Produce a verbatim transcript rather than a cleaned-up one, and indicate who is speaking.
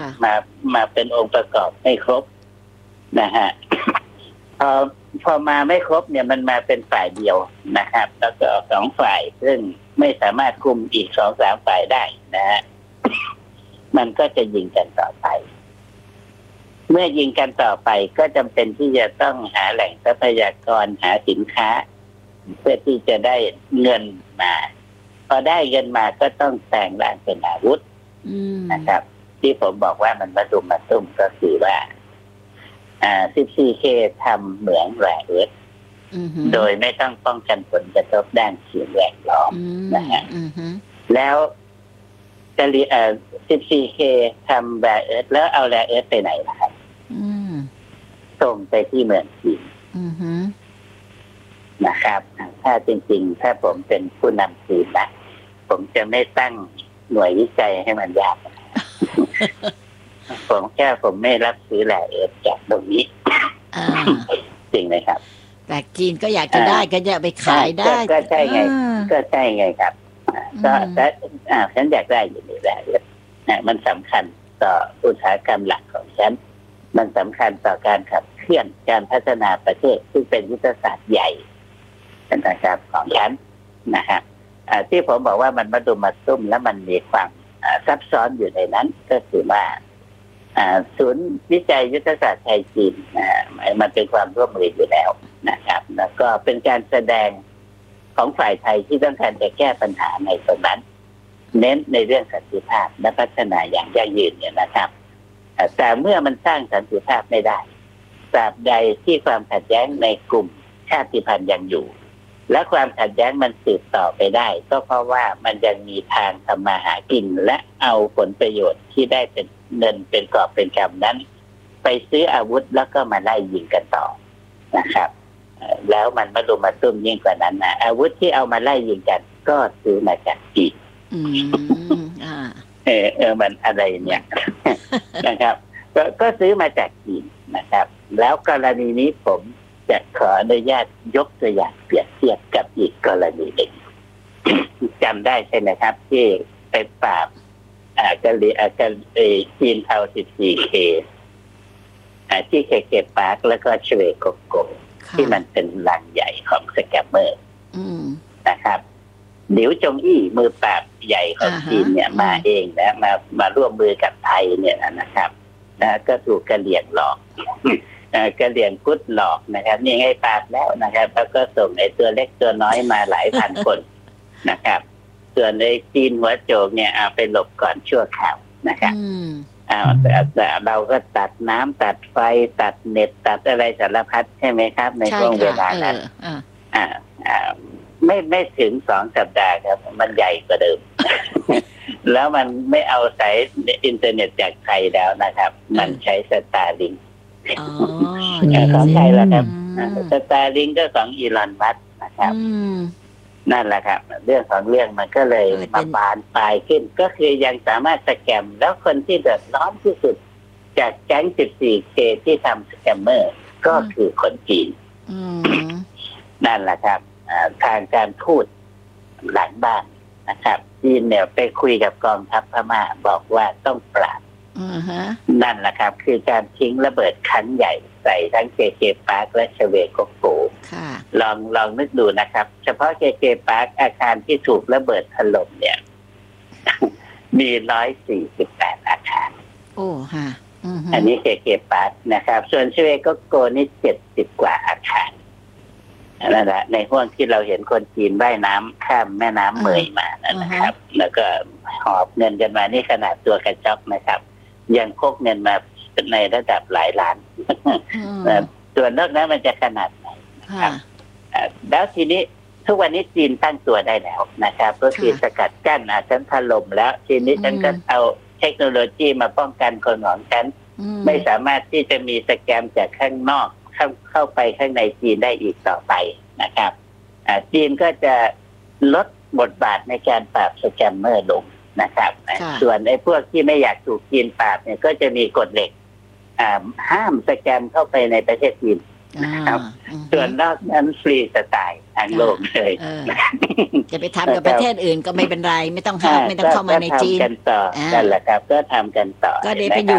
Speaker 1: มามาเป็นองค์ประกอบไม่ครบนะฮะพอพอมาไม่ครบเนี่ยมันมาเป็นฝ่ายเดียวนะครับแล้วก็สองฝ่ายซึ่งไม่สามารถคุมอีกสองสามฝ่ายได้นะฮะมันก็จะยิงกันต่อไปเมื่อยิงกันต่อไปก็จำเป็นที่จะต้องหาแหล่งทรัพยากรหาสินค้าเพื่อที่จะได้เงินมาพอได้เงินมาก็ต้องแปลงร่างเป็นอาวุธนะครับที่ผมบอกว่ามันมาดุมมาตุ้มก็คือว่าอ่า สิบสี่เค ทำเหมืองแร่เอิร์ธโดยไม่ต้องป้องกันผลกระทบด้านสิ่งแวดล้อมนะฮะแล้วจะรีเอ่อ สิบสี่เค ทำแร่เอิร์ธแล้วเอาแร่เอิร์ธไปไหนล่ะครับส่งไปที่เมืองจีนนะครับถ้าจริงๆถ้าผมเป็นผู้นำจีนนะผมจะไม่ตั้งหน่วยวิจัยให้มันยาก ผมแค่ผมไม่รับซื้อแร่เอิร์ธจากตรงนี้จริงไหมครับ
Speaker 2: แต่จีนก็อยากจะได้ก็จะไปขายได้
Speaker 1: ก็ใช่ไงก็ใช่ไงครับก็แต่ฉันอยากได้อยู่ในแร่เอิร์ธมันสำคัญต่ออุตสาหกรรมหลักของฉันมันสำคัญต่อการขับเคลื่อนการพัฒนาประเทศซึ่งเป็นยุทธศาสตร์ใหญ่นะครับของฉันนะครับที่ผมบอกว่ามันมาดุมมาตุ้มแล้วมันมีความซับซ้อนอยู่ในนั้นก็คือว่าศูนย์วิจัยยุทธศาสตร์ไทยจีนมันเป็นความร่วมมืออยู่แล้วนะครับแล้วก็เป็นการแสดงของฝ่ายไทยที่ต้องการจะแก้ปัญหาในตรงนั้นเน้นในเรื่องสันติภาพและพัฒนาอย่างยั่งยืนเนี่ยนะครับแต่เมื่อมันสร้างสันติภาพไม่ได้ตราบใดที่ความขัดแย้งในกลุ่มชาติพันธุ์ยังอยู่และความขัดแย้งมันสืบต่อไปได้ก็เพราะว่ามันยังมีทางทำมาหากินและเอาผลประโยชน์ที่ได้เป็นเงินเป็นกอบเป็นกำนั้นไปซื้ออาวุธแล้วก็มาไล่ยิงกันต่อนะครับแล้วมันมาลุมมาตุ้มยิ่งกว่านั้นนะอาวุธที่เอามาไล่ยิงกันก็ซื้อมาจากจีนเออเออมันอะไรเนี่ยนะครับก็ก็ซื้อมาจากจีนนะครับแล้วกรณีนี้ผมจะขออนุญาตยกตัวอย่างเปรียบเทียบกับอีกกรณีหนึ่ง จำได้ใช่ไหมครับที่ไปปราบอ่ากะลีอ่ากะลีจีนเทา สิบสี่เค อ่าที่เคเคปาร์คแล้วก็เชเวโกโกที่มันเป็นลังใหญ่ของสแกมเมอร์นะครับหลิวจงอี้มือปราบใหญ่ของจีนเนี่ยมาเองนะมามาร่วมมือกับไทยเนี่ยนะครับนะก็ถูกกะเหรี่ยงหลอกกะเหรี่ยงพุทธหลอกนะครับนี่ไงปราบแล้วนะครับแล้วก็ส่งไอ้ตัวเล็กตัวน้อยมาหลายพันคนนะครับส่วนในจีนหัวโจกเนี่ยเอาไปหลบก่อนชั่วคราวนะครับอ่าแต่เราก็ตัดน้ำตัดไฟตัดเน็ตตัดอะไรสารพัดใช่ไหมครับในช่วงเวลานั้นอ่าอ่าไม่ไม่ถึงสองสัปดาห์ครับมันใหญ่กว่าเดิม แล้วมันไม่เอาสายอินเทอร์เน็ตจากไทยแล้วนะครับมันใช้สตาร์ลิงก์ของไทยแล้วครับสตาร์ลิงก์ก็ของอีลอนมัสก์นะครับนั่นแหละครับเรื่องของเรื่องมันก็เลยมาบานปลายขึ้นก็คือยังสามารถสแกมแล้วคนที่เดือดร้อนที่สุดจากแก๊ง สิบสี่เค ที่ทำสแกมเมอร์ก็คือคนจีนนั่นแหละครับทางการพูดหลังบ้านนะครับจีนเนี่ยไปคุยกับกองทัพพม่าบอกว่าต้องปราบนั่นแหละครับคือการทิ้งระเบิดครั้งใหญ่ใส่ทั้งเคเคปาร์คและเชเวโกโกลองลองนึกดูนะครับเฉพาะเคเคปาร์คอาคารที่ถูกระเบิดถล่มเนี่ย มีร้อยสี่สิบแปดอาคารโอ้ฮะอันนี้เคเคปาร์คนะครับส่วนเชเวโกโกนี่เจ็ดสิบกว่าอาคารนั่นแหละในห้วงที่เราเห็นคนจีนว่ายน้ำข้ามแม่น้ำเมยมานะครับแล้วก็หอบเงินกันมานี่ขนาดตัวกระจอกนะครับยังพกเงินมาในระดับหลายล้านส่วนนอกนั้นมันจะขนาดไหนนะครับแล้วทีนี้ทุกวันนี้จีนตั้งตัวได้แล้วนะครับก็คือสกัดกั้นอาฉันถล่มแล้วทีนี้ฉันก็เอาเทคโนโลยีมาป้องกันคนของฉันไม่สามารถที่จะมีสแกมจากข้างนอกเข้าเข้าไปข้างในจีนได้อีกต่อไปนะครับจีนก็จะลดบทบาทในการปราบสแกมเมอร์ลงนะครับส่วนไอ้พวกที่ไม่อยากถูกจีนปราบเนี่ยก็จะมีกฎเหล็กห้ามสแกมเข้าไปในประเทศจีนนะครับส่วนนอกนั้นฟรีสไตล์ทางโลกเลย
Speaker 2: จะไปทำกับประเทศอื่นก็ไม่เป็นไรไม่ต้องห้ามไม่ต้องเข้ามาในจีน
Speaker 1: กันต่อนั่นแหละครับก็ทำกันต่อ
Speaker 2: ก็ได้ไปอยู่